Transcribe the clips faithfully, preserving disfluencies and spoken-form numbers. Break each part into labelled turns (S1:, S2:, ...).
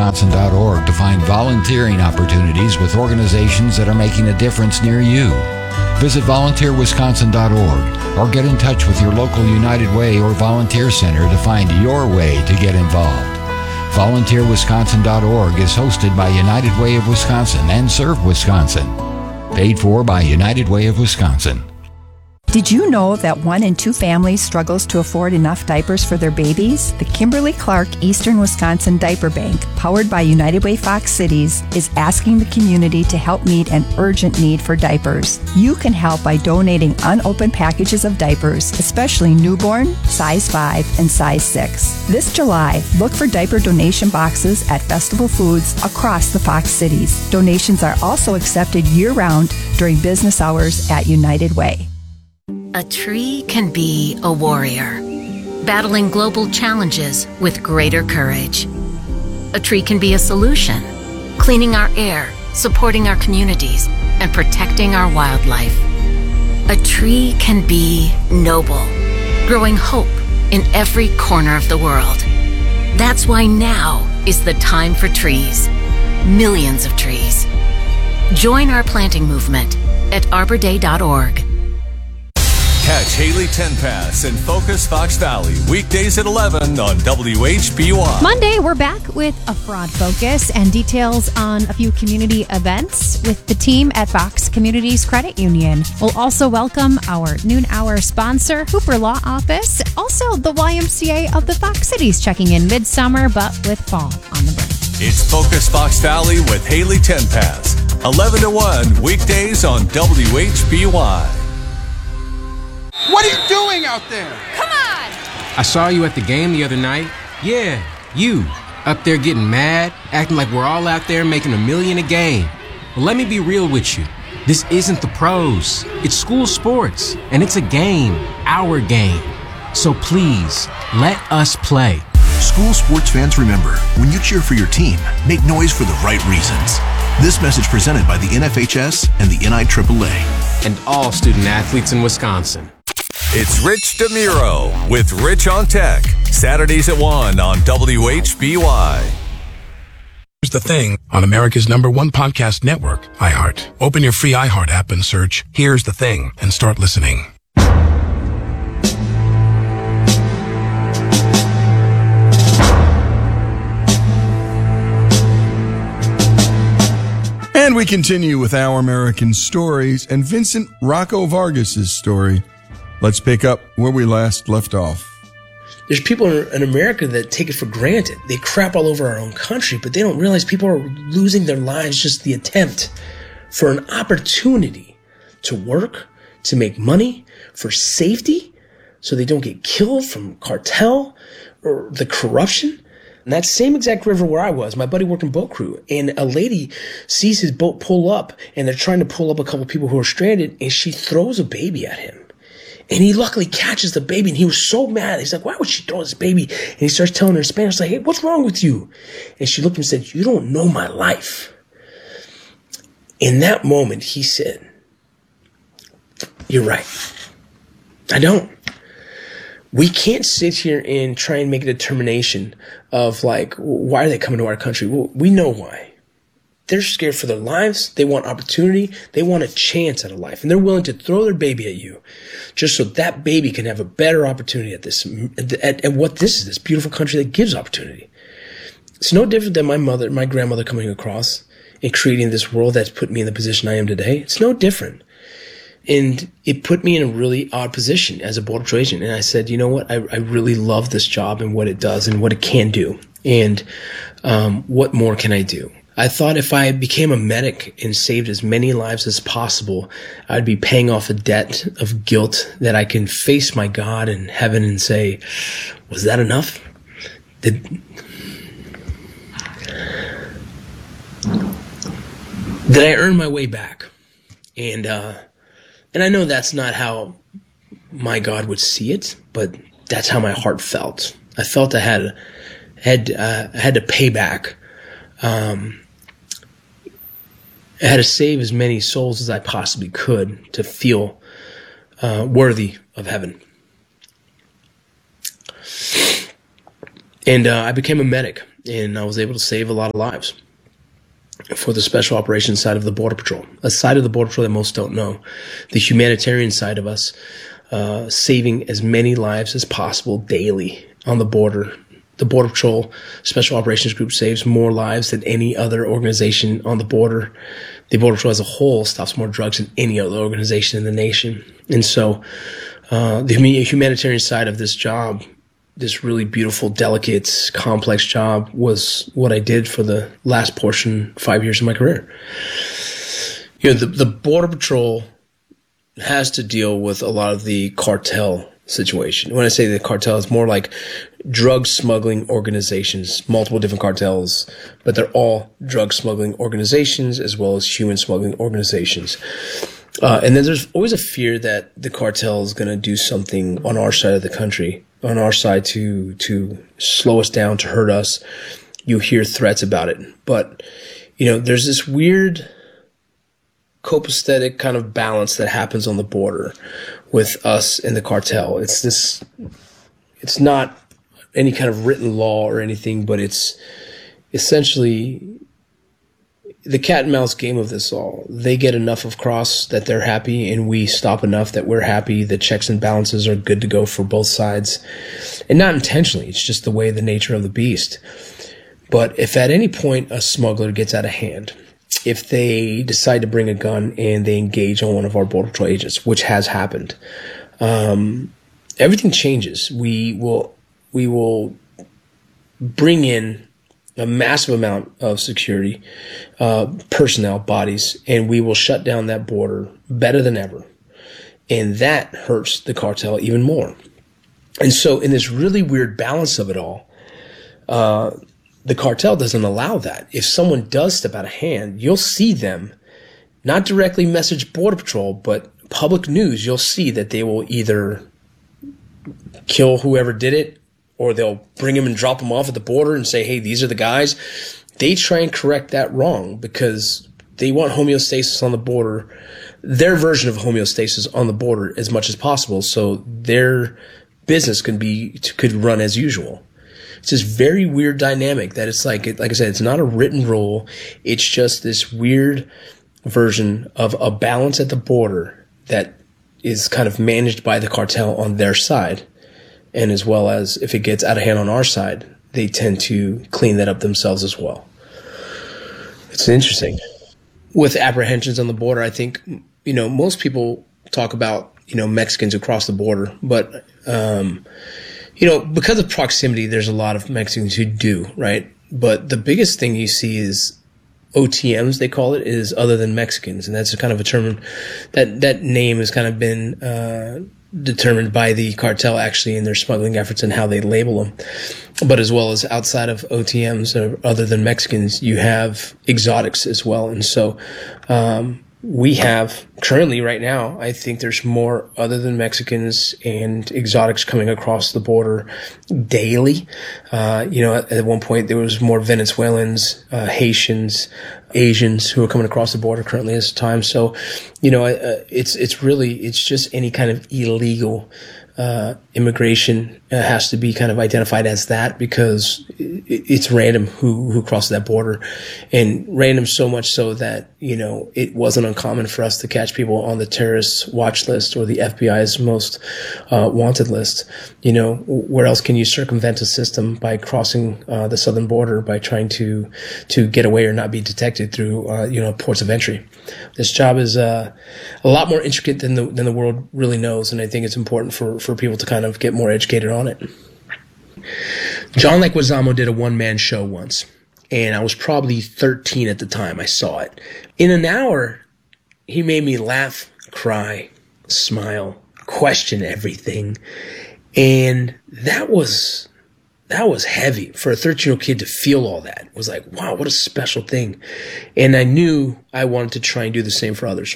S1: wisconsin dot org to find volunteering opportunities with organizations that are making a difference near you. Visit volunteer wisconsin dot org or get in touch with your local United Way or volunteer center to find your way to get involved. volunteer wisconsin dot org is hosted by United Way of Wisconsin and Serve Wisconsin. Paid for by United Way of Wisconsin.
S2: Did you know that one in two families struggles to afford enough diapers for their babies? The Kimberly-Clark Eastern Wisconsin Diaper Bank, powered by United Way Fox Cities, is asking the community to help meet an urgent need for diapers. You can help by donating unopened packages of diapers, especially newborn, size five, and size six. This July, look for diaper donation boxes at Festival Foods across the Fox Cities. Donations are also accepted year-round during business hours at United Way.
S3: A tree can be a warrior, battling global challenges with greater courage. A tree can be a solution, cleaning our air, supporting our communities, and protecting our wildlife. A tree can be noble, growing hope in every corner of the world. That's why now is the time for trees. Millions of trees. Join our planting movement at arbor day dot org.
S4: Catch Haley Tenpass and Focus Fox Valley weekdays at eleven on W H B Y.
S5: Monday, we're back with a fraud focus and details on a few community events with the team at Fox Communities Credit Union. We'll also welcome our noon hour sponsor, Hooper Law Office. Also, the Y M C A of the Fox Cities checking in midsummer, but with fall on the brain.
S4: It's Focus Fox Valley with Haley Tenpass, eleven to one weekdays on W H B Y.
S6: What are you doing out there?
S7: Come on!
S8: I saw you at the game the other night. Yeah, you. Up there getting mad, acting like we're all out there making a million a game. Well, let me be real with you. This isn't the pros. It's school sports, and it's a game, our game. So please, let us play.
S9: School sports fans, remember, when you cheer for your team, make noise for the right reasons. This message presented by the N F H S and the N I triple A.
S8: And all student athletes in Wisconsin.
S4: It's Rich DeMuro with Rich on Tech, Saturdays at one on W H B Y.
S10: Here's the Thing on America's number one podcast network, iHeart. Open your free iHeart app and search Here's the Thing and start listening.
S11: And we continue with Our American Stories and Vincent Rocco Vargas's story. Let's pick up where we last left off.
S12: There's people in America that take it for granted. They crap all over our own country, but they don't realize people are losing their lives just the attempt for an opportunity to work, to make money, for safety, so they don't get killed from cartel or the corruption. And that same exact river where I was, my buddy worked in boat crew, and a lady sees his boat pull up, and they're trying to pull up a couple people who are stranded, and she throws a baby at him. And he luckily catches the baby, and he was so mad. He's like, why would she throw this baby? And he starts telling her in Spanish, like, hey, what's wrong with you? And she looked at him and said, you don't know my life. In that moment, he said, you're right. I don't. We can't sit here and try and make a determination of, like, why are they coming to our country? Well, we know why. They're scared for their lives. They want opportunity. They want a chance at a life. And they're willing to throw their baby at you just so that baby can have a better opportunity at this, at, at what this is, this beautiful country that gives opportunity. It's no different than my mother, my grandmother coming across and creating this world that's put me in the position I am today. It's no different. And it put me in a really odd position as a Border Patrol agent. And I said, you know what? I, I really love this job and what it does and what it can do. And um, what more can I do? I thought if I became a medic and saved as many lives as possible, I'd be paying off a debt of guilt that I can face my God in heaven and say, was that enough? Did, did I earn my way back? And, uh, and I know that's not how my God would see it, but that's how my heart felt. I felt I had, had, uh, I had to pay back. Um, I had to save as many souls as I possibly could to feel uh, worthy of heaven. And uh, I became a medic. and I was able to save a lot of lives for the special operations side of the Border Patrol, a side of the Border Patrol that most don't know, the humanitarian side of us, uh, saving as many lives as possible daily on the border. The Border Patrol Special Operations Group saves more lives than any other organization on the border. The Border Patrol as a whole stops more drugs than any other organization in the nation. And so uh, the humanitarian side of this job, this really beautiful, delicate, complex job, was what I did for the last portion, five years of my career. You know, the, the Border Patrol has to deal with a lot of the cartel situation. When I say the cartel, it's more like drug smuggling organizations, multiple different cartels, but they're all drug smuggling organizations as well as human smuggling organizations. Uh, and then there's always a fear that the cartel is going to do something on our side of the country, on our side to to slow us down, to hurt us. You hear threats about it. But, you know, there's this weird copacetic kind of balance that happens on the border with us and the cartel. It's this, it's not any kind of written law or anything, but it's essentially the cat and mouse game of this all. They get enough of cross that they're happy, and we stop enough that we're happy. The checks and balances are good to go for both sides, and not intentionally. It's just the way, the nature of the beast. But if at any point a smuggler gets out of hand, if they decide to bring a gun and they engage on one of our Border Patrol agents, which has happened, um, everything changes. We will, we will bring in a massive amount of security, uh, personnel, bodies, and we will shut down that border better than ever. And that hurts the cartel even more. And so in this really weird balance of it all, uh, the cartel doesn't allow that. If someone does step out of hand, you'll see them not directly message Border Patrol, but public news. You'll see that they will either kill whoever did it, or they'll bring him and drop him off at the border and say, hey, these are the guys. They try and correct that wrong because they want homeostasis on the border, their version of homeostasis on the border as much as possible, so their business can be could run as usual. It's this very weird dynamic that it's like, like I said, it's not a written rule. It's just this weird version of a balance at the border that is kind of managed by the cartel on their side. And as well as if it gets out of hand on our side, they tend to clean that up themselves as well. It's interesting. With apprehensions on the border, I think, you know, most people talk about, you know, Mexicans who cross the border, but, um, you know, because of proximity, there's a lot of Mexicans who do, right? But the biggest thing you see is O T Ms, they call it, is other than Mexicans. And that's a kind of a term that, that name has kind of been, uh, determined by the cartel actually in their smuggling efforts and how they label them. But as well as outside of O T Ms or other than Mexicans, you have exotics as well. And so, um, we have currently right now, I think there's more other than Mexicans and exotics coming across the border daily. Uh, you know, at, at one point there was more Venezuelans, uh, Haitians, Asians who are coming across the border currently at this time. So, you know, uh, it's, it's really, it's just any kind of illegal, uh, immigration uh, has to be kind of identified as that because it, it's random who, who crosses that border, and random so much so that, you know, it wasn't uncommon for us to catch people on the terrorist watch list or the F B I's most, uh, wanted list. You know, where else can you circumvent a system by crossing, uh, the southern border by trying to, to get away or not be detected through, uh, you know, ports of entry? This job is, uh, a lot more intricate than the, than the world really knows. And I think it's important for, for people to kind of get more educated on it. John Leguizamo did a one-man show once, and I was probably thirteen at the time I saw it. In an hour, he made me laugh, cry, smile, question everything. And that was, that was heavy for a thirteen-year-old kid to feel all that. It was like, wow, what a special thing. And I knew I wanted to try and do the same for others.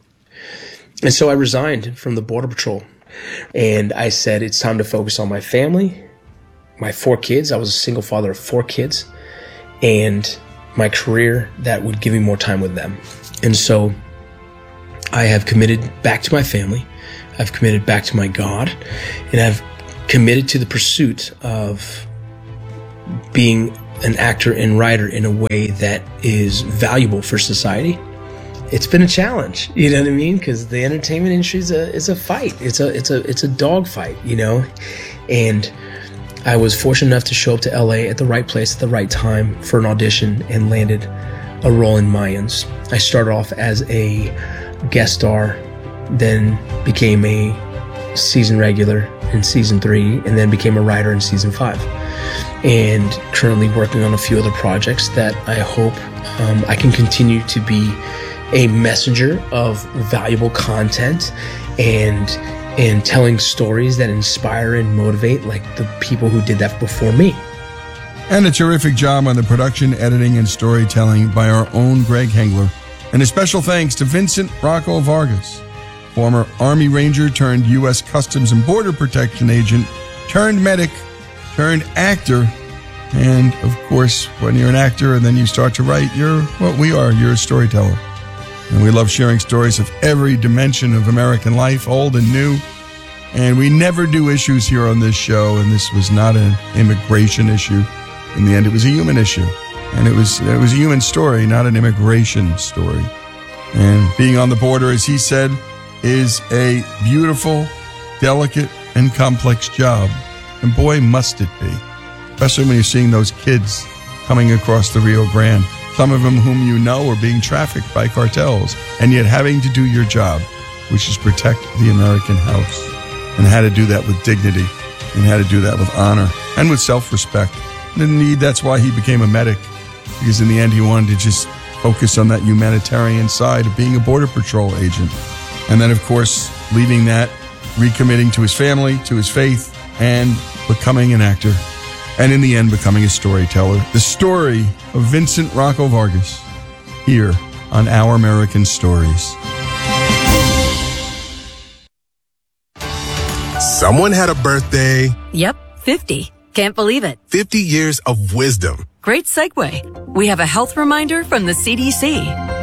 S12: And so I resigned from the Border Patrol. And I said, it's time to focus on my family, my four kids. I was a single father of four kids, and my career that would give me more time with them. And so I have committed back to my family. I've committed back to my God, and I've committed to the pursuit of being an actor and writer in a way that is valuable for society. It's been a challenge, you know what I mean? Because the entertainment industry is a is a fight. It's a it's a it's a dog fight, you know. And I was fortunate enough to show up to L A at the right place at the right time for an audition and landed a role in Mayans. I started off as a guest star, then became a season regular in season three, and then became a writer in season five. And currently working on a few other projects that I hope um, I can continue to be a messenger of valuable content and and telling stories that inspire and motivate like the people who did that before me.
S11: And a terrific job on the production, editing, and storytelling by our own Greg Hengler. And a special thanks to Vincent Rocco Vargas, former Army Ranger turned U S Customs and Border Protection agent, turned medic, turned actor. And of course, when you're an actor and then you start to write, you're what we are, you're a storyteller. And we love sharing stories of every dimension of American life, old and new. And we never do issues here on this show, and this was not an immigration issue. In the end, it was a human issue. And it was it was a human story, not an immigration story. And being on the border, as he said, is a beautiful, delicate, and complex job. And boy, must it be. Especially when you're seeing those kids coming across the Rio Grande. Some of them whom you know are being trafficked by cartels, and yet having to do your job, which is protect the American house, and how to do that with dignity, and how to do that with honor, and with self-respect. And indeed, that's why he became a medic, because in the end he wanted to just focus on that humanitarian side of being a Border Patrol agent. And then, of course, leaving that, recommitting to his family, to his faith, and becoming an actor. And in the end, becoming a storyteller. The story of Vincent Rocco Vargas, here on Our American Stories.
S7: Someone had a birthday.
S13: Yep, fifty. Can't believe it.
S7: fifty years of wisdom.
S13: Great segue. We have a health reminder from the C D C.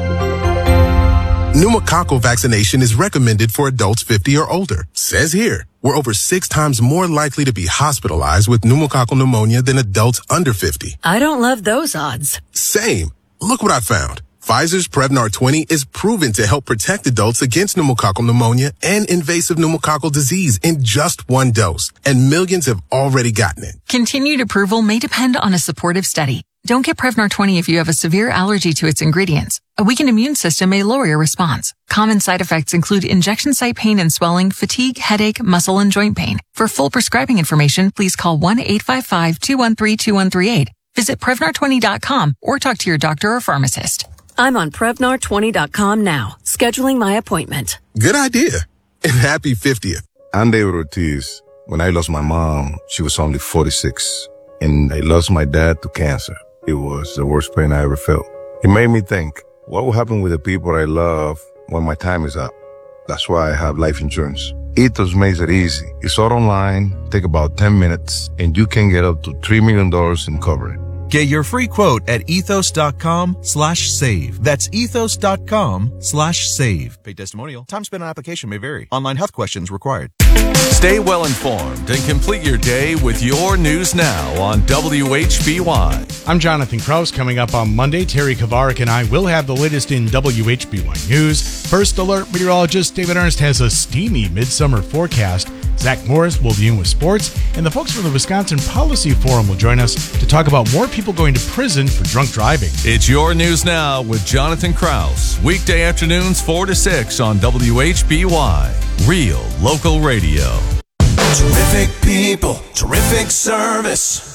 S7: Pneumococcal vaccination is recommended for adults fifty or older. Says here, we're over six times more likely to be hospitalized with pneumococcal pneumonia than adults under fifty.
S13: I don't love those odds.
S7: Same. Look what I found. Pfizer's Prevnar twenty is proven to help protect adults against pneumococcal pneumonia and invasive pneumococcal disease in just one dose, and millions have already gotten it.
S14: Continued approval may depend on a supportive study. Don't get Prevnar twenty if you have a severe allergy to its ingredients. A weakened immune system may lower your response. Common side effects include injection site pain and swelling, fatigue, headache, muscle, and joint pain. For full prescribing information, please call one eight five five, two one three, two one three eight. Visit Prevnar twenty dot com or talk to your doctor or pharmacist.
S13: I'm on Prevnar twenty dot com now, scheduling my appointment.
S7: Good idea. And happy fiftieth.
S15: I'm David Ortiz. When I lost my mom, she was only forty-six. And I lost my dad to cancer. It was the worst pain I ever felt. It made me think, what will happen with the people I love when my time is up? That's why I have life insurance. Ethos makes it easy. It's all online, take about ten minutes, and you can get up to three million dollars in coverage.
S16: Get your free quote at ethos.com slash save. That's ethos.com slash save. Paid testimonial. Time spent on application may vary. Online health questions required.
S4: Stay well informed and complete your day with your news now on W H B Y.
S17: I'm Jonathan Kraus. Coming up on Monday, Terry Kavarik and I will have the latest in W H B Y news. First alert, meteorologist David Ernst has a steamy midsummer forecast. Zach Morris will be in with sports, and the folks from the Wisconsin Policy Forum will join us to talk about more people going to prison for drunk driving.
S4: It's your news now with Jonathan Kraus. Weekday afternoons four to six on W H B Y. Real local radio.
S18: Terrific people, terrific service.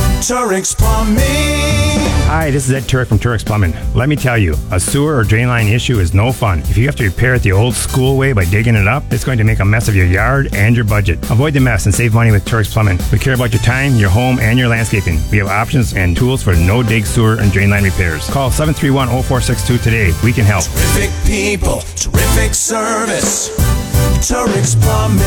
S18: Turek Plumbing.
S19: Hi, this is Ed Turek from Turek Plumbing. Let me tell you, a sewer or drain line issue is no fun. If you have to repair it the old school way by digging it up, it's going to make a mess of your yard and your budget. Avoid the mess and save money with Turek Plumbing. We care about your time, your home, and your landscaping. We have options and tools for no-dig sewer and drain line repairs. Call seven three one, oh four six two today. We can help.
S18: Terrific people, terrific service. Turek Plumbing.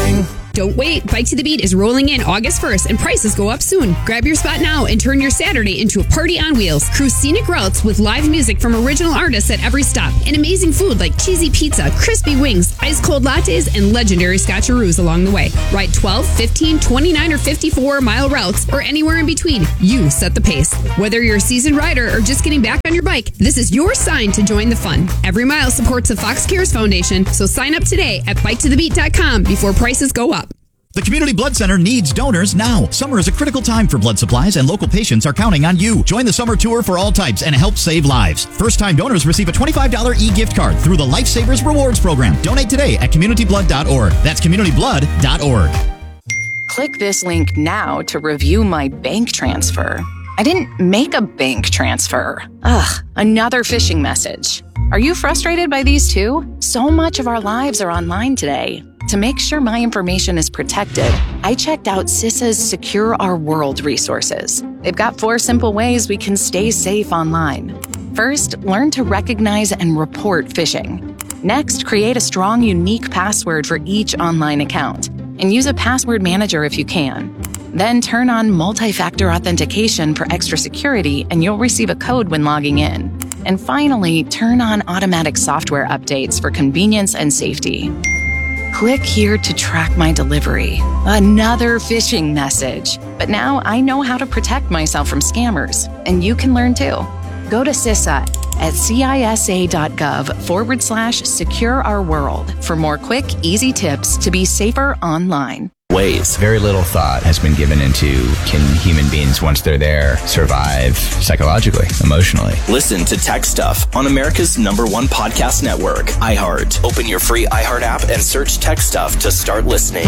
S20: Don't wait. Bike to the Beat is rolling in August first and prices go up soon. Grab your spot now and turn your Saturday into a party on wheels. Cruise scenic routes with live music from original artists at every stop and amazing food like cheesy pizza, crispy wings, ice cold lattes, and legendary scotcheroos along the way. Ride twelve, fifteen, twenty-nine, or fifty-four mile routes or anywhere in between. You set the pace. Whether you're a seasoned rider or just getting back on your bike, this is your sign to join the fun. Every mile supports the Fox Cares Foundation, so sign up today at bike to the beat dot com before prices go up.
S21: The Community Blood Center needs donors now. Summer is a critical time for blood supplies, and local patients are counting on you. Join the summer tour for all types and help save lives. First-time donors receive a twenty-five dollars e-gift card through the Lifesavers Rewards Program. Donate today at community blood dot org. That's community blood dot org.
S22: Click this link now to review my bank transfer. I didn't make a bank transfer. Ugh, another phishing message. Are you frustrated by these too? So much of our lives are online today. To make sure my information is protected, I checked out CISA's Secure Our World resources. They've got four simple ways we can stay safe online. First, learn to recognize and report phishing. Next, create a strong, unique password for each online account, and use a password manager if you can. Then turn on multi-factor authentication for extra security, and you'll receive a code when logging in. And finally, turn on automatic software updates for convenience and safety. Click here to track my delivery. Another phishing message. But now I know how to protect myself from scammers, and you can learn too. Go to CISA at cisa.gov forward slash secure our world for more quick, easy tips to be safer online.
S23: Ways. Very little thought has been given into can human beings, once they're there, survive psychologically, emotionally.
S24: Listen to Tech Stuff on America's number one podcast network, iHeart. Open your free iHeart app and search Tech Stuff to start listening.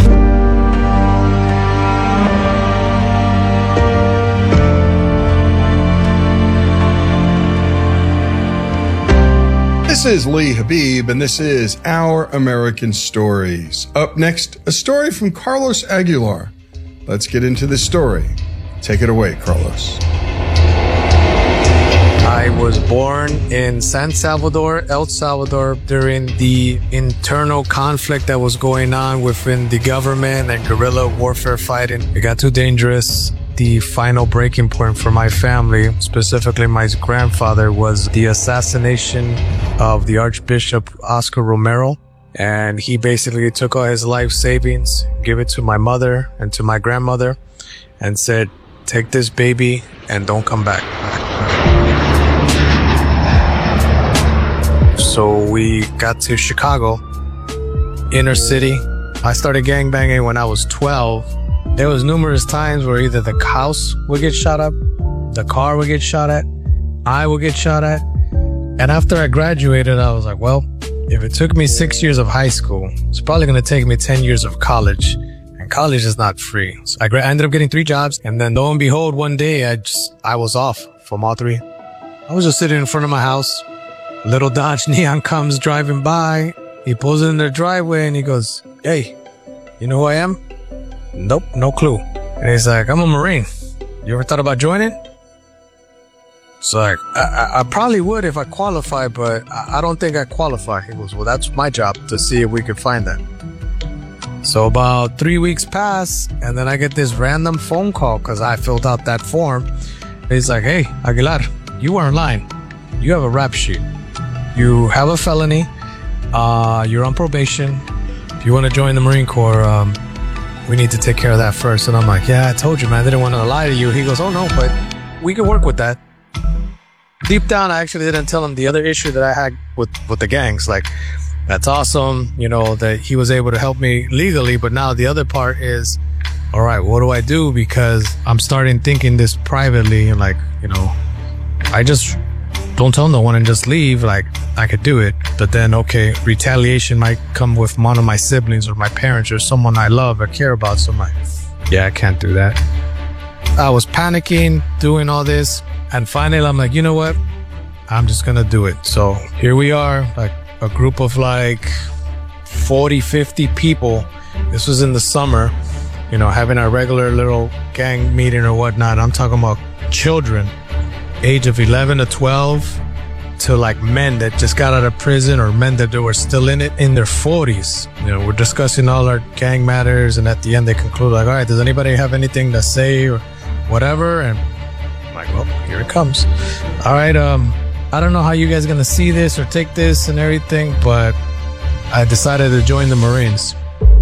S11: This is Lee Habib, and this is Our American Stories. Up next, a story from Carlos Aguilar. Let's get into this story. Take it away, Carlos.
S25: I was born in San Salvador, El Salvador, during the internal conflict that was going on within the government and guerrilla warfare fighting. It got too dangerous. The final breaking point for my family, specifically my grandfather, was the assassination of the Archbishop Oscar Romero. And he basically took all his life savings, gave it to my mother and to my grandmother, and said, take this baby and don't come back. So we got to Chicago, inner city. I started gangbanging when I was twelve. There was numerous times where either the house would get shot up, the car would get shot at, I would get shot at. And after I graduated, I was like, well, if it took me six years of high school, it's probably going to take me ten years of college. And college is not free. So I, gra- I ended up getting three jobs. And then lo and behold, one day I just, I was off from all three. I was just sitting in front of my house. Little Dodge Neon comes driving by. He pulls in their driveway and he goes, hey, you know who I am? Nope, no clue. And he's like, I'm a Marine. You ever thought about joining? It's like, I, I, I probably would if I qualify, but I, I don't think I qualify. He goes, well, that's my job to see if we can find that. So about three weeks pass, and then I get this random phone call because I filled out that form. He's like, hey, Aguilar, you are in line. You have a rap sheet. You have a felony. Uh, you're on probation. If you want to join the Marine Corps, um, we need to take care of that first. And I'm like, yeah, I told you, man. I didn't want to lie to you. He goes, oh, no, but we can work with that. Deep down, I actually didn't tell him the other issue that I had with, with the gangs. Like, that's awesome, you know, that he was able to help me legally. But now the other part is, all right, what do I do? Because I'm starting thinking this privately. And like, you know, I just don't tell no one and just leave. Like, I could do it. But then, okay, retaliation might come with one of my siblings or my parents or someone I love or care about. So I'm like, yeah, I can't do that. I was panicking, doing all this. And finally, I'm like, you know what? I'm just going to do it. So here we are, like a group of like forty, fifty people. This was in the summer, you know, having a regular little gang meeting or whatnot. I'm talking about children, age of eleven to twelve, to like men that just got out of prison or men that were still in it in their forties. You know, we're discussing all our gang matters, and at the end they conclude like, all right, does anybody have anything to say or whatever? And I'm like, well, here it comes. All right, um, I don't know how you guys are gonna see this or take this and everything, but I decided to join the Marines.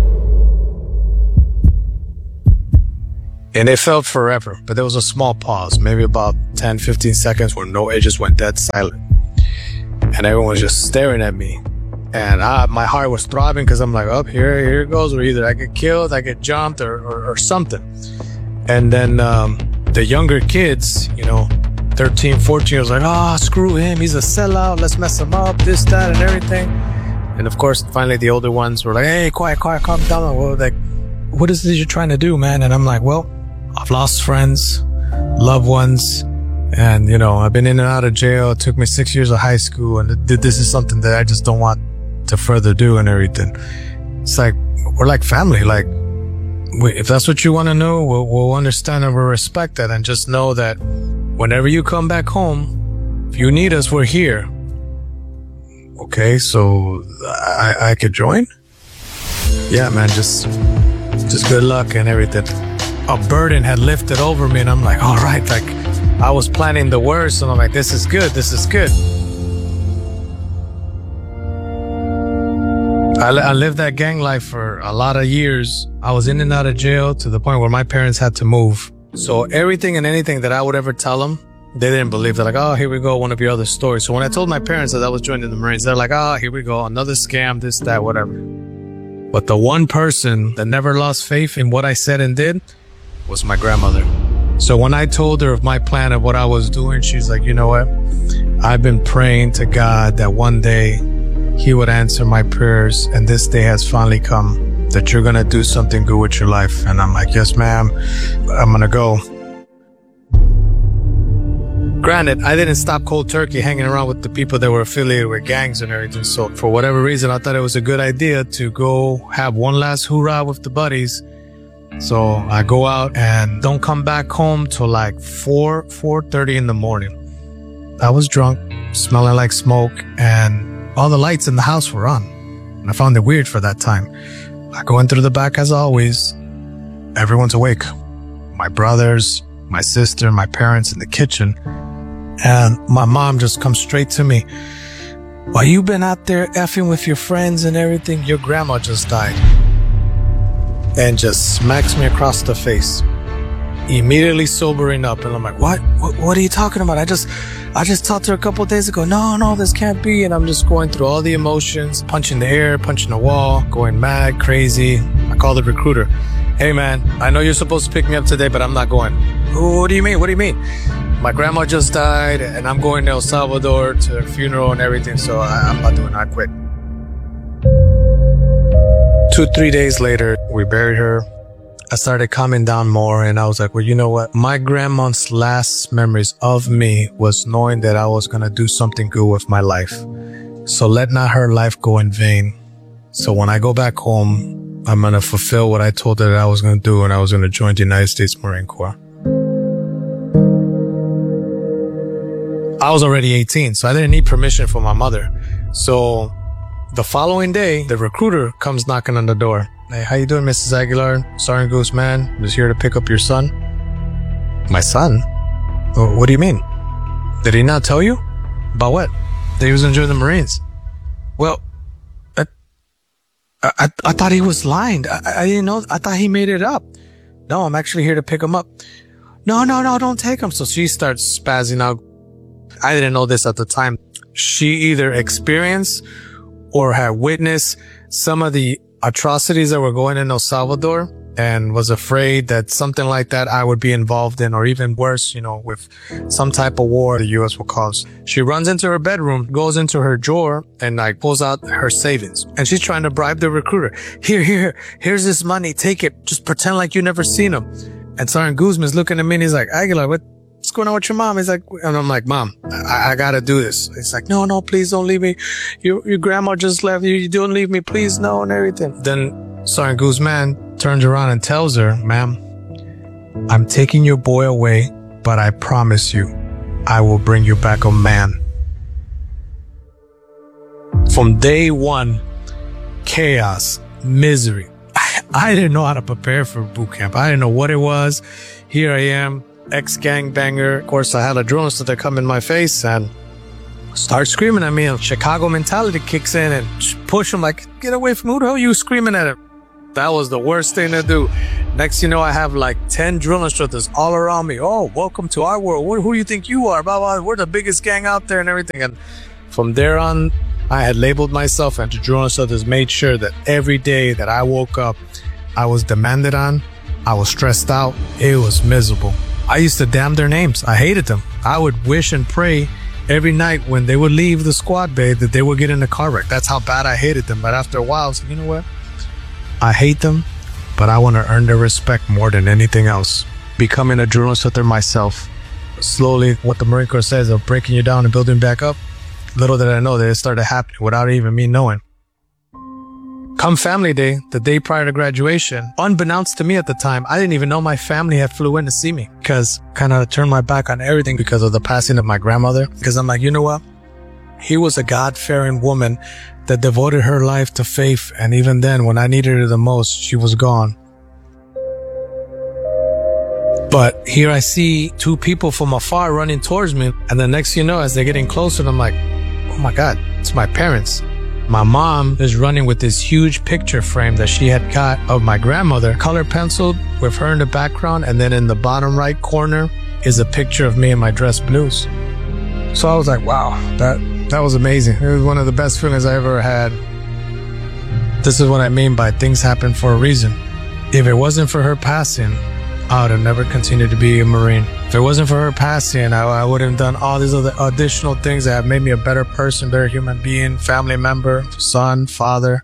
S25: And it felt forever, but there was a small pause, maybe about ten, fifteen seconds where no, it just went dead silent. And everyone was just staring at me. And I, my heart was throbbing because I'm like, oh, here, here it goes. Or either I get killed, I get jumped, or, or, or something. And then um, the younger kids, you know, thirteen, fourteen, was like, oh, screw him. He's a sellout. Let's mess him up, this, that, and everything. And of course, finally, the older ones were like, hey, quiet, quiet, calm down. Well, like, what is this you're trying to do, man? And I'm like, well, I've lost friends, loved ones, and, you know, I've been in and out of jail. It took me six years of high school, and this is something that I just don't want to further do and everything. It's like, we're like family. Like, we, if that's what you want to know, we'll, we'll understand and we'll respect that, and just know that whenever you come back home, if you need us, we're here. Okay, so I, I could join? Yeah, man, just, just good luck and everything. A burden had lifted over me, and I'm like, all right, like I was planning the worst, and I'm like, this is good, this is good. I, I lived that gang life for a lot of years. I was in and out of jail to the point where my parents had to move. So everything and anything that I would ever tell them, they didn't believe. They're like, oh, here we go, one of your other stories. So when I told my parents that I was joining the Marines, they're like, oh, here we go, another scam, this, that, whatever. But the one person that never lost faith in what I said and did was my grandmother. So when I told her of my plan of what I was doing, she's like, you know what? I've been praying to God that one day he would answer my prayers, and this day has finally come, that you're going to do something good with your life. And I'm like, yes, ma'am, I'm going to go. Granted, I didn't stop cold turkey hanging around with the people that were affiliated with gangs and everything. So for whatever reason, I thought it was a good idea to go have one last hoorah with the buddies. So I go out and don't come back home till like four, four thirty in the morning. I was drunk, smelling like smoke, and all the lights in the house were on. And I found it weird for that time. I go in through the back as always. Everyone's awake. My brothers, my sister, my parents in the kitchen. And my mom just comes straight to me. While you've been out there effing with your friends and everything, your grandma just died. And just smacks me across the face. Immediately sobering up, and I'm like, what? What, what are you talking about? I just, I just talked to her a couple of days ago. No, no, this can't be. And I'm just going through all the emotions, punching the air, punching the wall, going mad, crazy. I call the recruiter. Hey man, I know you're supposed to pick me up today, but I'm not going. What do you mean? What do you mean? My grandma just died, and I'm going to El Salvador to her funeral and everything, so I, I'm not doing it. I quit. Two, three days later, we buried her. I started calming down more, and I was like, well, you know what? My grandma's last memories of me was knowing that I was going to do something good with my life. So let not her life go in vain. So when I go back home, I'm going to fulfill what I told her that I was going to do, and I was going to join the United States Marine Corps. I was already eighteen, so I didn't need permission from my mother. So the following day, the recruiter comes knocking on the door. Hey, how you doing, Missus Aguilar? Sergeant Guzman, I'm just here to pick up your son. My son? Oh, what do you mean? Did he not tell you? About what? That he was going to join the Marines. Well, I, I, I thought he was lying. I, I didn't know. I thought he made it up. No, I'm actually here to pick him up. No, no, no, don't take him. So she starts spazzing out. I didn't know this at the time. She either experienced or had witnessed some of the atrocities that were going in El Salvador and was afraid that something like that I would be involved in, or even worse, you know, with some type of war the U S will cause. She runs into her bedroom, goes into her drawer, and like pulls out her savings. And she's trying to bribe the recruiter. Here, here, here's this money. Take it. Just pretend like you never seen him. And Sergeant Guzman's looking at me and he's like, Aguilar, what? What's going on with your mom? He's like, and I'm like, Mom, I, I gotta do this. He's like, no, no, please don't leave me. Your, your grandma just left you. You don't leave me, please, no, and everything. Then Sergeant Guzman turns around and tells her, ma'am, I'm taking your boy away, but I promise you, I will bring you back a man. From day one, chaos, misery. I, I didn't know how to prepare for boot camp. I didn't know what it was. Here I am, ex-gangbanger. Of course, I had a drill instructor come in my face and start screaming at me. And Chicago mentality kicks in and push him like, get away from me. Who the hell are you screaming at him? That was the worst thing to do. Next, you know, I have like ten drill instructors all around me. Oh, welcome to our world. Who, who do you think you are? Blah, blah. We're the biggest gang out there and everything. And from there on, I had labeled myself, and the drill instructors made sure that every day that I woke up, I was demanded on. I was stressed out. It was miserable. I used to damn their names. I hated them. I would wish and pray every night when they would leave the squad bay that they would get in a car wreck. That's how bad I hated them. But after a while, I was like, you know what? I hate them, but I want to earn their respect more than anything else. Becoming a drill instructor myself, slowly, what the Marine Corps says of breaking you down and building back up, little did I know that it started happening without even me knowing. Come family day, the day prior to graduation, unbeknownst to me at the time, I didn't even know my family had flew in to see me because kind of turned my back on everything because of the passing of my grandmother. Because I'm like, you know what? He was a God-fearing woman that devoted her life to faith. And even then, when I needed her the most, she was gone. But here I see two people from afar running towards me. And the next thing you know, as they're getting closer, I'm like, oh my God, it's my parents. My mom is running with this huge picture frame that she had got of my grandmother, color penciled with her in the background. And then in the bottom right corner is a picture of me in my dress blues. So I was like, wow, that, that was amazing. It was one of the best feelings I ever had. This is what I mean by things happen for a reason. If it wasn't for her passing, I would have never continued to be a Marine. If it wasn't for her passing, I, I would have done all these other additional things that have made me a better person, better human being, family member, son, father.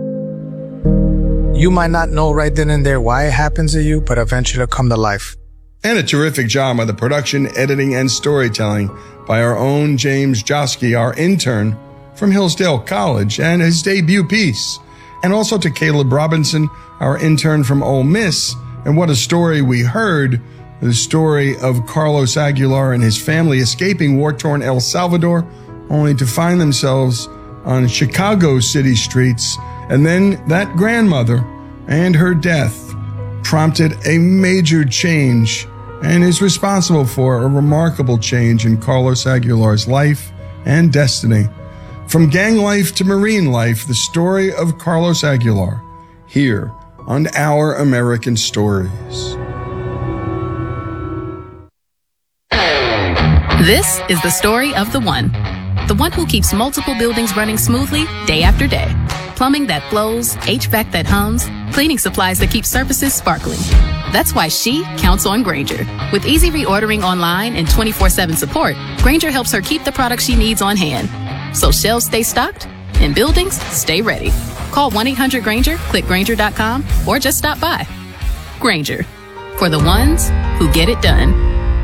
S25: You might not know right then and there why it happens to you, but eventually it'll come to life.
S11: And a terrific job on the production, editing, and storytelling by our own James Josky, our intern from Hillsdale College, and his debut piece. And also to Caleb Robinson, our intern from Ole Miss. And what a story we heard, the story of Carlos Aguilar and his family escaping war-torn El Salvador, only to find themselves on Chicago city streets. And then that grandmother and her death prompted a major change and is responsible for a remarkable change in Carlos Aguilar's life and destiny. From gang life to Marine life, the story of Carlos Aguilar, here on Our American Stories.
S1: This is the story of the one. The one who keeps multiple buildings running smoothly day after day. Plumbing that flows, H V A C that hums, cleaning supplies that keep surfaces sparkling. That's why she counts on Grainger. With easy reordering online and twenty-four seven support, Grainger helps her keep the products she needs on hand. So shelves stay stocked and buildings stay ready. Call one eight hundred Grainger, click Grainger dot com, or just stop by. Grainger, for the ones who get it done.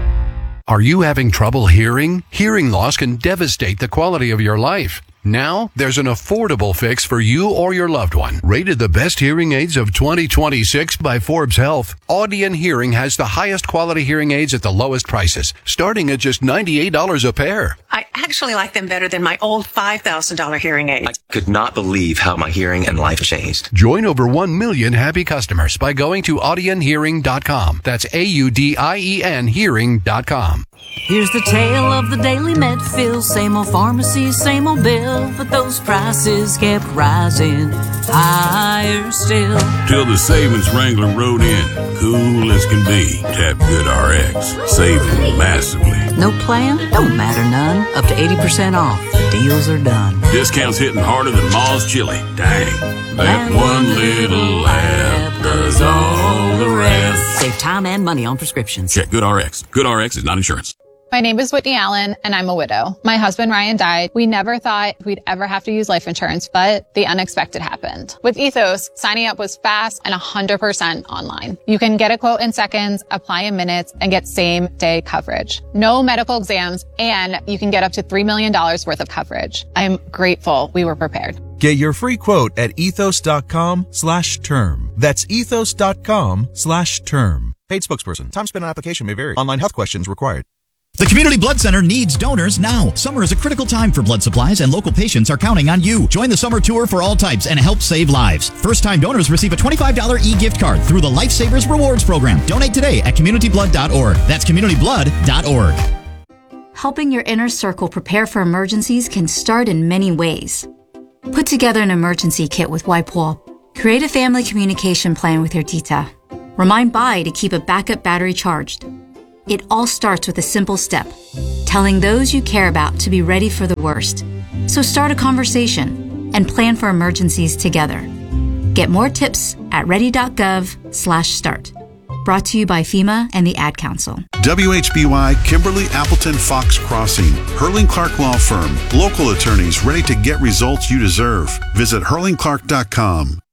S2: Are you having trouble hearing? Hearing loss can devastate the quality of your life. Now, there's an affordable fix for you or your loved one. Rated the best hearing aids of twenty twenty-six by Forbes Health, Audien Hearing has the highest quality hearing aids at the lowest prices, starting at just ninety-eight dollars a pair.
S3: I actually like them better than my old five thousand dollars hearing aids.
S24: I could not believe how my hearing and life changed.
S2: Join over one million happy customers by going to audien hearing dot com. That's A U D I E N hearing dot com.
S5: Here's the tale of the daily Medfill. Same old pharmacy, same old bill, but those prices kept rising higher still.
S6: Till the savings wrangler rode in, cool as can be. Tap Good R X, saving massively.
S5: No plan? Don't matter none. Up to eighty percent off. Deals are done.
S6: Discounts hitting harder than Ma's chili. Dang, that one little app does all the rest.
S5: Save time and money on prescriptions.
S6: Check Good R X. Good R X is not insurance.
S26: My name is Whitney Allen, and I'm a widow. My husband, Ryan, died. We never thought we'd ever have to use life insurance, but the unexpected happened. With Ethos, signing up was fast and one hundred percent online. You can get a quote in seconds, apply in minutes, and get same-day coverage. No medical exams, and you can get up to three million dollars worth of coverage. I'm grateful we were prepared.
S16: Get your free quote at ethos.com slash term. That's ethos.com slash term. Paid spokesperson. Time spent on application may vary. Online health questions required.
S21: The Community Blood Center needs donors now. Summer is a critical time for blood supplies, and local patients are counting on you. Join the summer tour for all types and help save lives. First-time donors receive a twenty-five dollars e-gift card through the Lifesavers Rewards Program. Donate today at community blood dot org. That's community blood dot org.
S8: Helping your inner circle prepare for emergencies can start in many ways. Put together an emergency kit with WIPOL. Create a family communication plan with your tita. Remind Bai to keep a backup battery charged. It all starts with a simple step, telling those you care about to be ready for the worst. So start a conversation and plan for emergencies together. Get more tips at ready dot gov slash start. Brought to you by FEMA and the Ad Council.
S9: W H B Y Kimberly Appleton Fox Crossing. Hurling Clark Law Firm. Local attorneys ready to get results you deserve. Visit hurling clark dot com.